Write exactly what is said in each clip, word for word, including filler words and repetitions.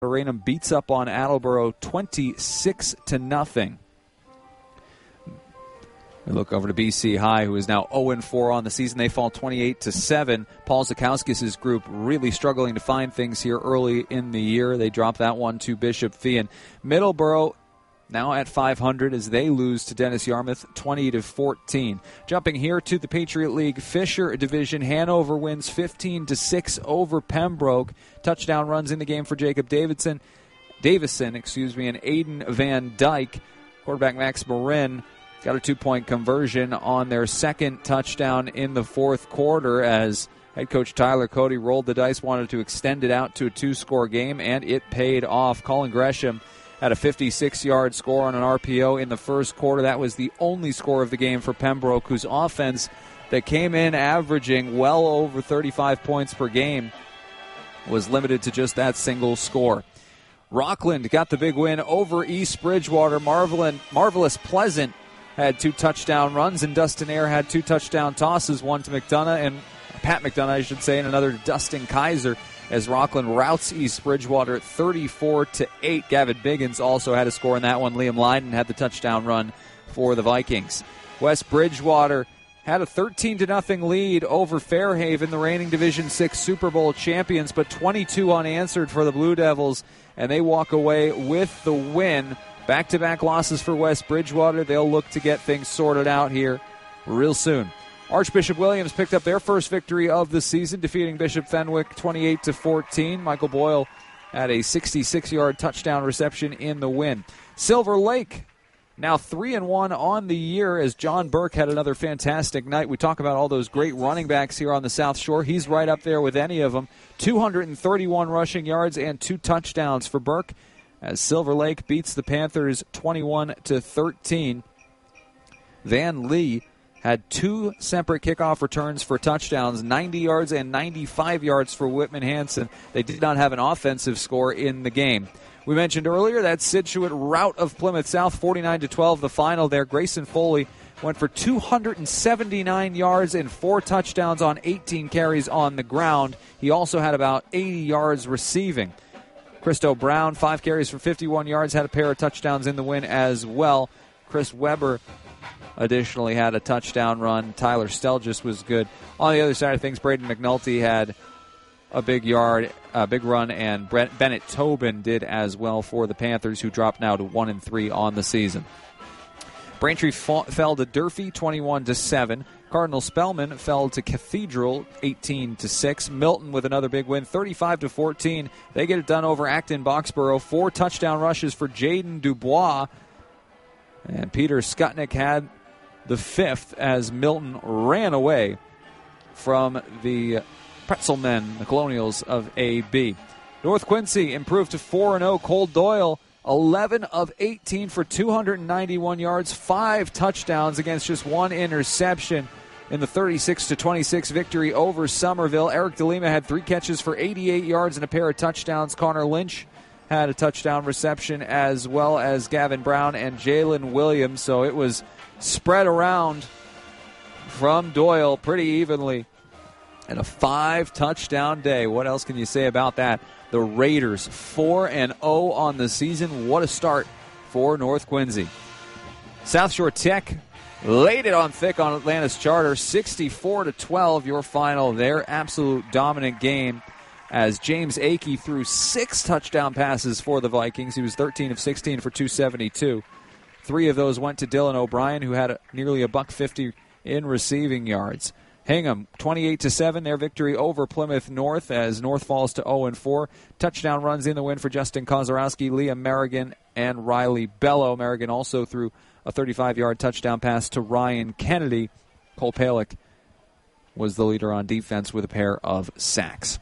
Raynham beats up on Attleboro twenty-six to nothing. We look over to B C High, who is now oh and four on the season. They fall twenty-eight to seven. Paul Zukowskis' group really struggling to find things here early in the year. They drop that one to Bishop Fee. Middleborough now at five hundred as they lose to Dennis Yarmouth twenty to fourteen. Jumping here to the Patriot League Fisher Division, Hanover wins fifteen to six over Pembroke. Touchdown runs in the game for Jacob Davidson, Davison, excuse me, and Aiden Van Dyke. Quarterback Max Marin got a two-point conversion on their second touchdown in the fourth quarter as head coach Tyler Cody rolled the dice, wanted to extend it out to a two-score game, and it paid off. Colin Gresham had a fifty-six-yard score on an R P O in the first quarter. That was the only score of the game for Pembroke, whose offense that came in averaging well over thirty-five points per game was limited to just that single score. Rockland got the big win over East Bridgewater. Marvelin, Marvelous Pleasant had two touchdown runs, and Dustin Air had two touchdown tosses, one to McDonough, and Pat McDonough, I should say, and another to Dustin Kaiser, as Rockland routs East Bridgewater thirty-four to eight. Gavin Biggins also had a score in that one. Liam Lyden had the touchdown run for the Vikings. West Bridgewater had a thirteen to nothing lead over Fairhaven, the reigning Division six Super Bowl champions, but twenty-two unanswered for the Blue Devils, and they walk away with the win. Back-to-back losses for West Bridgewater. They'll look to get things sorted out here real soon. Archbishop Williams picked up their first victory of the season, defeating Bishop Fenwick twenty-eight to fourteen. Michael Boyle had a sixty-six-yard touchdown reception in the win. Silver Lake now three and one on the year as John Burke had another fantastic night. We talk about all those great running backs here on the South Shore. He's right up there with any of them. two hundred thirty-one rushing yards and two touchdowns for Burke, as Silver Lake beats the Panthers twenty-one to thirteen. Van Lee had two separate kickoff returns for touchdowns, ninety yards and ninety-five yards for Whitman Hansen. They did not have an offensive score in the game. We mentioned earlier that Scituate rout of Plymouth South, forty-nine to twelve, the final there. Grayson Foley went for two hundred seventy-nine yards and four touchdowns on eighteen carries on the ground. He also had about eighty yards receiving. Christo Brown, five carries for fifty-one yards, had a pair of touchdowns in the win as well. Chris Weber additionally had a touchdown run. Tyler Stelgis was good. On the other side of things, Braden McNulty had a big yard, a big run, and Brent, Bennett Tobin did as well for the Panthers, who dropped now to one and three on the season. Braintree fought, fell to Durfee twenty-one to seven. Cardinal Spellman fell to Cathedral eighteen to six. Milton with another big win, thirty-five to fourteen. They get it done over Acton Boxborough. Four touchdown rushes for Jaden Dubois. And Peter Skutnik had the fifth as Milton ran away from the Pretzelmen, the Colonials of A B. North Quincy improved to four and oh. Cole Doyle, eleven of eighteen for two hundred ninety-one yards, five touchdowns against just one interception in the thirty-six to twenty-six victory over Somerville. Eric DeLima had three catches for eighty-eight yards and a pair of touchdowns. Connor Lynch had a touchdown reception, as well as Gavin Brown and Jalen Williams. So it was spread around from Doyle pretty evenly. And a five-touchdown day. What else can you say about that? The Raiders, four and oh on the season. What a start for North Quincy. South Shore Tech laid it on thick on Atlantis Charter, sixty-four to twelve, your final. Their absolute dominant game, as James Akey threw six touchdown passes for the Vikings. He was thirteen of sixteen for two seventy-two. Three of those went to Dylan O'Brien, who had a, nearly a buck fifty in receiving yards. Hingham, twenty-eight to seven, their victory over Plymouth North, as North falls to oh and four. Touchdown runs in the win for Justin Kozorowski, Liam Merrigan, and Riley Bello. Merrigan also threw a thirty-five-yard touchdown pass to Ryan Kennedy. Cole Palick was the leader on defense with a pair of sacks.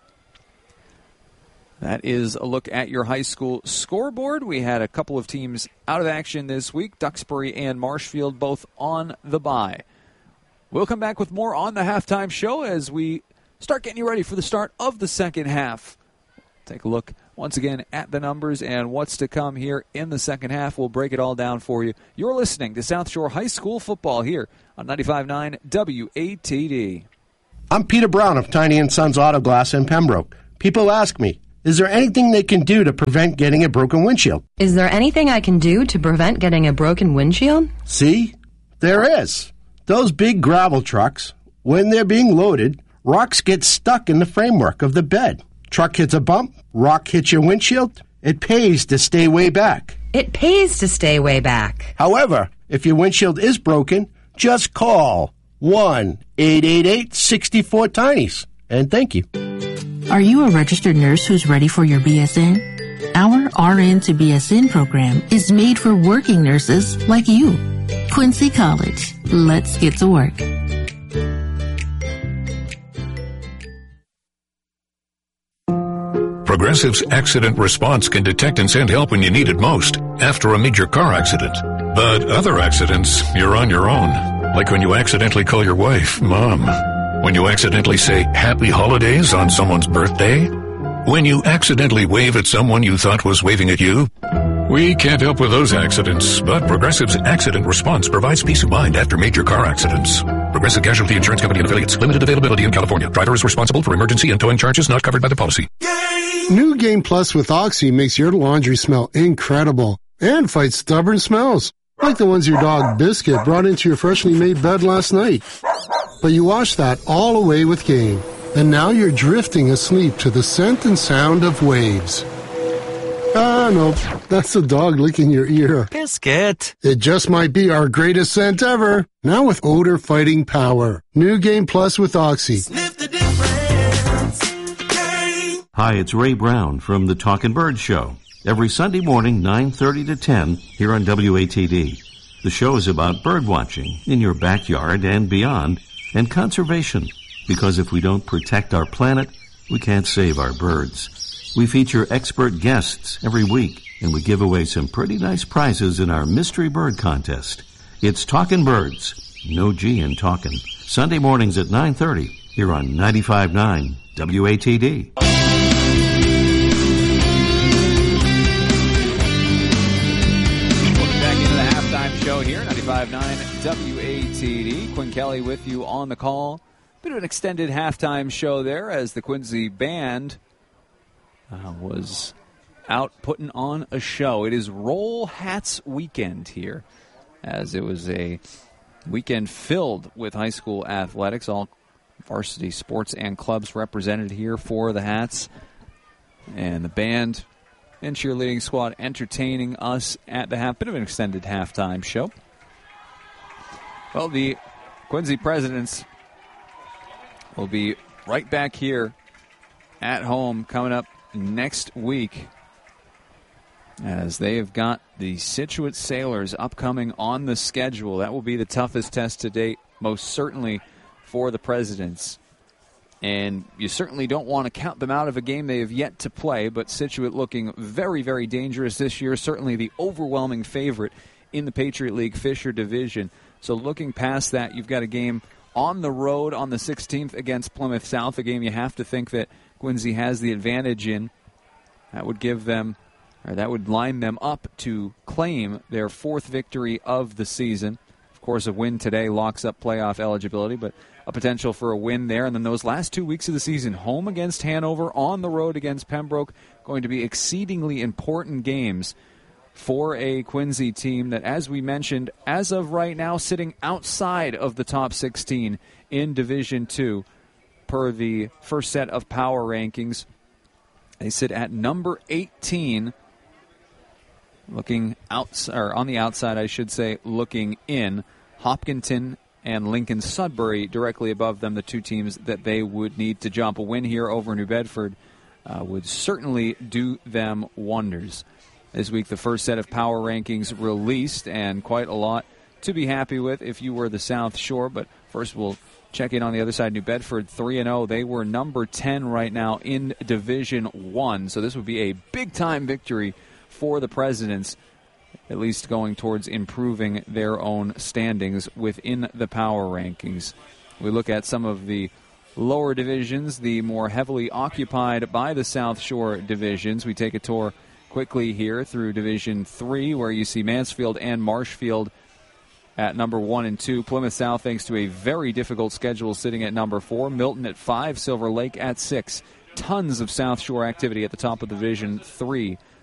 That is a look at your high school scoreboard. We had a couple of teams out of action this week. Duxbury and Marshfield both on the bye. We'll come back with more on the halftime show as we start getting you ready for the start of the second half. Take a look once again at the numbers and what's to come here in the second half. We'll break it all down for you. You're listening to South Shore High School football here on ninety-five point nine W A T D. I'm Peter Brown of Tiny and Sons Auto Glass in Pembroke. People ask me, Is there anything they can do to prevent getting a broken windshield? Is there anything I can do to prevent getting a broken windshield? See? There is. Those big gravel trucks, when they're being loaded, rocks get stuck in the framework of the bed. Truck hits a bump, rock hits your windshield. It pays to stay way back. It pays to stay way back. However, if your windshield is broken, just call one eight eight eight, six four, TINIES. And thank you. Are you a registered nurse who's ready for your B S N? Our R N to B S N program is made for working nurses like you. Quincy College. Let's get to work. Progressive's accident response can detect and send help when you need it most, after a major car accident. But other accidents, you're on your own. Like when you accidentally call your wife, Mom. When you accidentally say Happy Holidays on someone's birthday. When you accidentally wave at someone you thought was waving at you. We can't help with those accidents, but Progressive's accident response provides peace of mind after major car accidents. Progressive Casualty Insurance Company and Affiliates. Limited availability in California. Driver is responsible for emergency and towing charges not covered by the policy. New Game Plus with Oxy makes your laundry smell incredible and fights stubborn smells, like the ones your dog Biscuit brought into your freshly made bed last night. But you wash that all away with Game, and now you're drifting asleep to the scent and sound of waves. Ah, no, that's the dog licking your ear. Biscuit. It just might be our greatest scent ever. Now with odor-fighting power. New Game Plus with Oxy. Sniff the difference. Game. Hi, it's Ray Brown from the Talkin' Bird Show. Every Sunday morning, nine thirty to ten, here on W A T D. The show is about bird watching in your backyard and beyond, and conservation. Because if we don't protect our planet, we can't save our birds. We feature expert guests every week, and we give away some pretty nice prizes in our Mystery Bird Contest. It's Talkin' Birds, no G in talkin'. Sunday mornings at nine thirty, here on ninety-five point nine W A T D. Welcome back into the halftime show here, ninety-five point nine W A T D. Quinn Kelly with you on the call. Bit of an extended halftime show there as the Quincy Band Uh, was out putting on a show. It is Roll Hats weekend here, as it was a weekend filled with high school athletics, all varsity sports and clubs represented here for the Hats. And the band and cheerleading squad entertaining us at the half. Bit of an extended halftime show. Well, the Quincy Presidents will be right back here at home coming up next week, as they have got the Scituate Sailors upcoming on the schedule. That will be the toughest test to date, most certainly for the Presidents. And you certainly don't want to count them out of a game they have yet to play, but Scituate looking very, very dangerous this year, certainly the overwhelming favorite in the Patriot League Fisher Division. So looking past that, you've got a game on the road on the sixteenth against Plymouth South, a game you have to think that Quincy has the advantage in. That would give them, or that would line them up to claim their fourth victory of the season. Of course, a win today locks up playoff eligibility, but a potential for a win there. And then those last two weeks of the season, home against Hanover, on the road against Pembroke, going to be exceedingly important games for a Quincy team that, as we mentioned, as of right now, sitting outside of the top sixteen in Division two. Per the first set of power rankings, they sit at number eighteen, looking out, or on the outside, I should say, looking in. Hopkinton and Lincoln Sudbury directly above them, the two teams that they would need to jump. A win here over New Bedford uh, would certainly do them wonders. This week, the first set of power rankings released, and quite a lot to be happy with if you were the South Shore. But first, we'll check in on the other side. New Bedford three and oh. They were number ten right now in Division one. So this would be a big-time victory for the Presidents, at least going towards improving their own standings within the power rankings. We look at some of the lower divisions, the more heavily occupied by the South Shore divisions. We take a tour quickly here through Division three, where you see Mansfield and Marshfield at number one and two. Plymouth South, thanks to a very difficult schedule, sitting at number four. Milton at five. Silver Lake at six. tons of South Shore activity at the top of Division Three